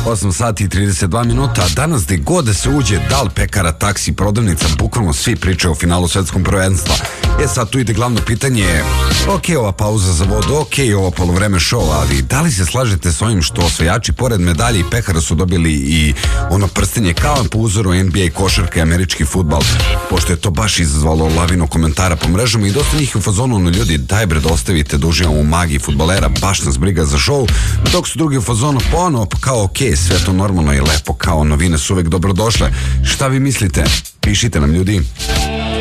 8 sati i 32 minuta, a danas gde god da se uđe, da li pekara, taksi, prodavnica, bukvalno svi pričaju o finalu svetskog prvenstva. Sad tu ide glavno pitanje, ok, ova pauza za vodu, ok, ovo polovreme šova, ali da li se slažete s ovim što osvajači pored medalje i pekara su dobili i ono prstenje kao po uzoru NBA košarka i američki fudbal, pošto je to baš izazvalo lavinu komentara po mrežama i dosta njih u fazonu, ono, ljudi, daj bre da ostavite da uživamo u magiji fudbalera, baš nas briga za šou, dok su drugi u fazonu, pa ono, kao ok, sve to normalno i lepo, kao novine su uvek dobrodošle. Šta vi mislite? Pišite nam, ljudi.